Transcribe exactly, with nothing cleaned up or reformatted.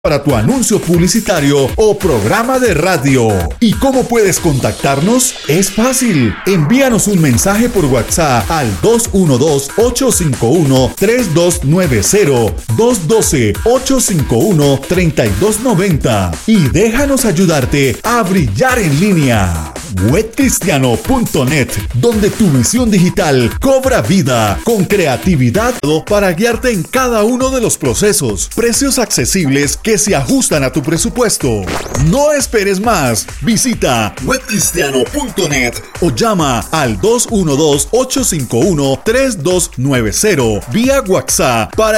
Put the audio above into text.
para tu anuncio publicitario o programa de radio. ¿Y cómo puedes contactarnos? Es fácil. Envíanos un mensaje por WhatsApp al dos uno dos, ocho cinco uno, tres dos nueve cero, dos uno dos, ocho cinco uno, tres dos nueve cero y déjanos ayudarte a brillar en línea. web cristiano punto net, donde tu visión digital cobra vida con creatividad para guiarte en cada uno de los procesos. Precios accesibles que se ajustan a tu presupuesto. No esperes más. Visita web cristiano punto net o llama al dos uno dos, ocho cinco uno, tres dos nueve cero vía WhatsApp para